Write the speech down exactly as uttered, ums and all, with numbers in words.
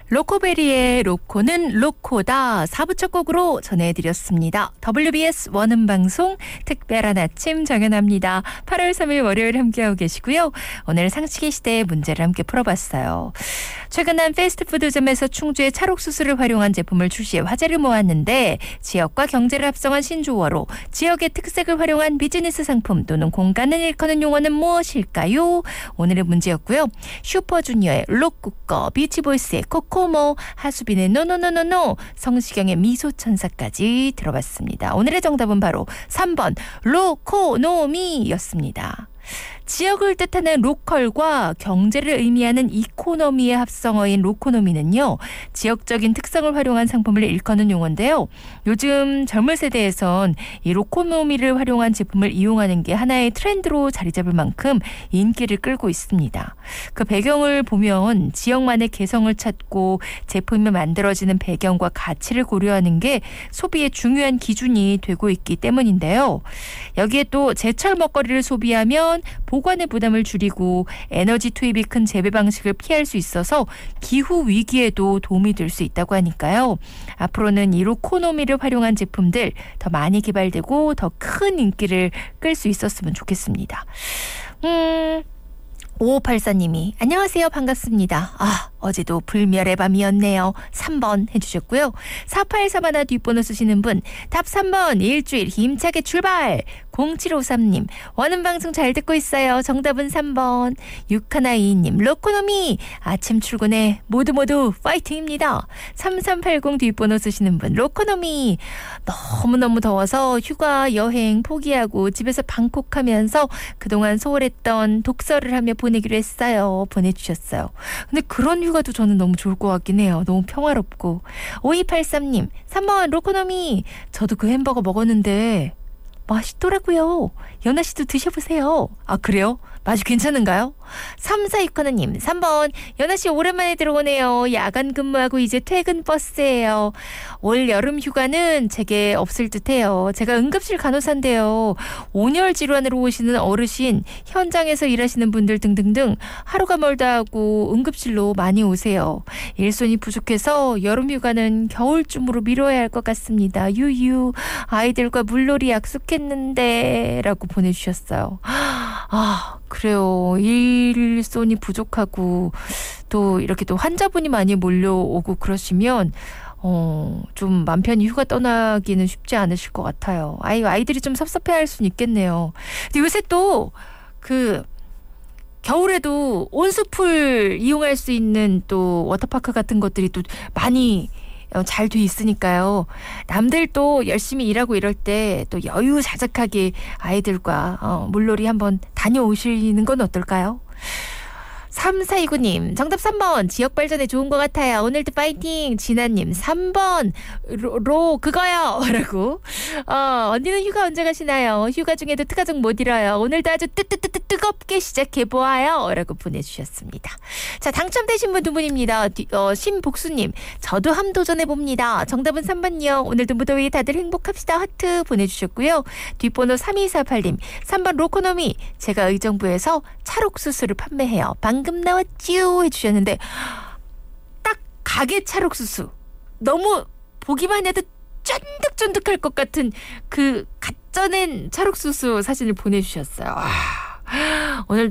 로코베리의 로코는 로코다 사 부 첫 곡으로 전해드렸습니다. 더블유비에스 원음방송 특별한 아침 정연합니다. 팔월 삼일 월요일 함께하고 계시고요. 오늘 상식의 시대의 문제를 함께 풀어봤어요. 최근 한 패스트푸드점에서 충주의 찰옥수수를 활용한 제품을 출시해 화제를 모았는데 지역과 경제를 합성한 신조어로 지역의 특색을 활용한 비즈니스 상품 또는 공간을 일컫는 용어는 무엇일까요? 오늘의 문제였고요. 슈퍼주니어의 로꾸꺼, 비치보이스의 코코모, 하수빈의 노노노노노, 성시경의 미소천사까지 들어봤습니다. 오늘의 정답은 바로 삼 번 로코노미였습니다. 지역을 뜻하는 로컬과 경제를 의미하는 이코노미의 합성어인 로코노미는요, 지역적인 특성을 활용한 상품을 일컫는 용어인데요. 요즘 젊은 세대에선 이 로코노미를 활용한 제품을 이용하는 게 하나의 트렌드로 자리 잡을 만큼 인기를 끌고 있습니다. 그 배경을 보면 지역만의 개성을 찾고 제품이 만들어지는 배경과 가치를 고려하는 게 소비의 중요한 기준이 되고 있기 때문인데요. 여기에 또 제철 먹거리를 소비하면 보관의 부담을 줄이고 에너지 투입이 큰 재배 방식을 피할 수 있어서 기후 위기에도 도움이 될 수 있다고 하니까요. 앞으로는 이 로코노미를 활용한 제품들 더 많이 개발되고 더 큰 인기를 끌 수 있었으면 좋겠습니다. 음... 오오팔사 님이 안녕하세요. 반갑습니다. 아, 어제도 불멸의 밤이었네요. 삼 번 해주셨고요. 사팔삼 일 뒷번호 쓰시는 분 답 삼 번 일주일 힘차게 출발. 공칠오삼 님 원음방송 잘 듣고 있어요. 정답은 삼 번. 육일이이 님 로코노미 아침 출근에 모두 모두 파이팅입니다. 삼삼팔공 뒷번호 쓰시는 분 로코노미 너무너무 더워서 휴가 여행 포기하고 집에서 방콕하면서 그동안 소홀했던 독서를 하며 보내기로 했어요. 보내주셨어요. 근데 그런 휴가도 저는 너무 좋을 것 같긴 해요. 너무 평화롭고. 오이팔삼 님 삼 번 로코노미 저도 그 햄버거 먹었는데 맛있더라고요. 연아 씨도 드셔보세요. 아, 그래요? 맛이 괜찮은가요? 삼사육일 님 삼 번 연아 씨 오랜만에 들어오네요. 야간 근무하고 이제 퇴근 버스예요. 올 여름 휴가는 제게 없을 듯해요. 제가 응급실 간호사인데요. 온열 질환으로 오시는 어르신, 현장에서 일하시는 분들 등등등 하루가 멀다 하고 응급실로 많이 오세요. 일손이 부족해서 여름 휴가는 겨울쯤으로 미뤄야 할 것 같습니다. 유유 아이들과 물놀이 약속했는데 라고 보내주셨어요. 아, 그래요. 일손이 부족하고 또 이렇게 또 환자분이 많이 몰려오고 그러시면 어, 좀 맘 편히 휴가 떠나기는 쉽지 않으실 것 같아요. 아이, 아이들이 좀 섭섭해할 수는 있겠네요. 근데 요새 또 그 겨울에도 온수풀 이용할 수 있는 또 워터파크 같은 것들이 또 많이 잘 돼 있으니까요. 남들 또 열심히 일하고 이럴 때 또 여유 자작하게 아이들과 어, 물놀이 한번 다녀오시는 건 어떨까요? 삼사이구 님 정답 삼 번 지역 발전에 좋은 것 같아요. 오늘도 파이팅. 진아님 삼 번 로, 로 그거요 라고. 어, 언니는 휴가 언제 가시나요? 휴가 중에도 특가정 못 잃어요. 오늘도 아주 뜨뜨뜨뜨 뜨겁게 시작해보아요 라고 보내주셨습니다. 자, 당첨되신 분 두 분입니다. 어, 신복수님 저도 함 도전해봅니다. 정답은 삼 번이요. 오늘도 무더위 다들 행복합시다 하트 보내주셨고요. 뒷번호 삼이사팔 님 삼 번 로코노미 제가 의정부에서 찰옥수수를 판매해요. 방금 나왔지요 해주셨는데 딱 가게 찰옥수수 너무 보기만 해도 쫀득쫀득할 것 같은 그 갓 쪄낸 찰옥수수 사진을 보내주셨어요. 아, 오늘도